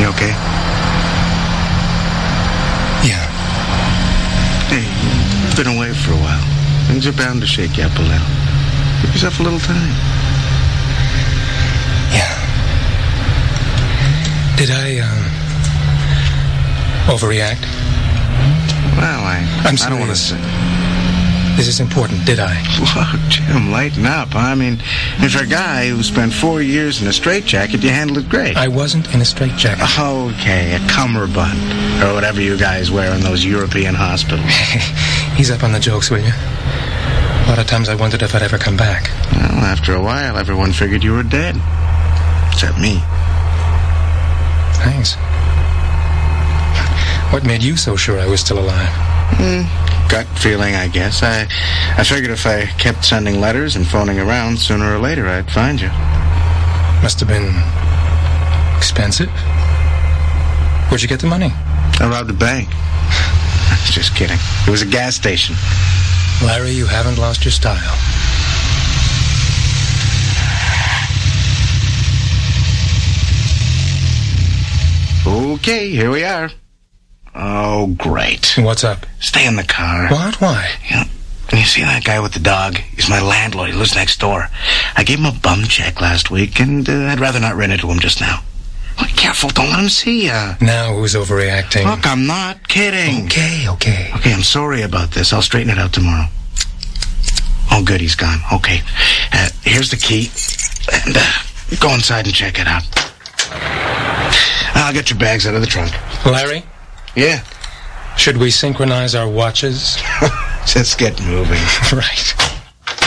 You okay? Yeah. Hey, you've been away for a while. Things are bound to shake you up a little. Give yourself a little time. Yeah. Did I, overreact? Well, I'm I don't want to serious. say. This is important, did I? Look, Jim, lighten up. I mean, for a guy who spent 4 years in a straitjacket, you handled it great. I wasn't in a straitjacket. Okay, a cummerbund, or whatever you guys wear in those European hospitals. Ease up on the jokes, will you? A lot of times I wondered if I'd ever come back. Well, after a while, everyone figured you were dead. Except me. Thanks. What made you so sure I was still alive? Gut feeling, I guess. I figured if I kept sending letters and phoning around, sooner or later I'd find you. Must have been expensive. Where'd you get the money? I robbed a bank. Just kidding. It was a gas station. Larry, you haven't lost your style. Okay, here we are. Oh, great. What's up? Stay in the car. What? Why? You see that guy with the dog? He's my landlord. He lives next door. I gave him a bum check last week, and I'd rather not rent it to him just now. Well, careful, don't let him see ya. Now who's overreacting? Look, I'm not kidding. Okay. Okay, I'm sorry about this. I'll straighten it out tomorrow. Oh, good, he's gone. Okay. Here's the key. And go inside and check it out. I'll get your bags out of the trunk. Larry? Yeah. Should we synchronize our watches? Just get moving. Right.